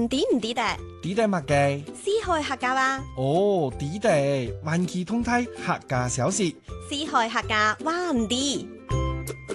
唔抵得？ 抵得乜嘅？ 四海客家話。 哦，抵得，環期通體客家小說。 四海客家話唔抵。